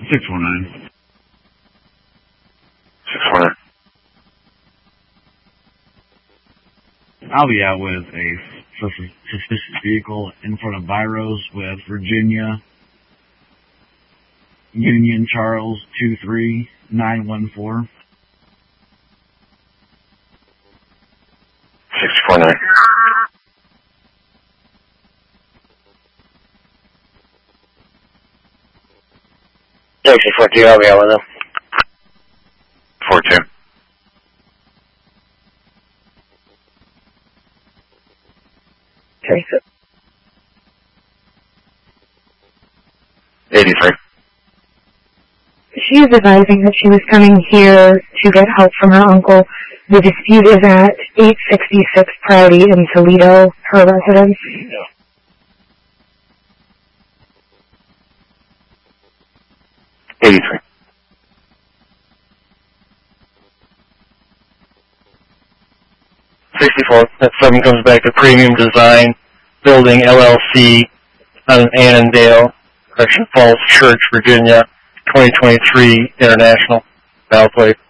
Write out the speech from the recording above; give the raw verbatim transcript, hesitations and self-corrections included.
six four nine. six four nine. I'll be out with a suspicious vehicle in front of Byros with Virginia Union Charles two three nine one four. six four nine. Taxi four two, I'll be out with them. four two. Okay, so. eighty-three. She is advising that she was coming here to get help from her uncle. The dispute is at eight sixty-six Prouty in Toledo, her residence. eighty-three. sixty-four. That seven comes back to Premium Design Building L L C on Annandale, Correction Falls Church, Virginia, twenty twenty-three International. Valid plate.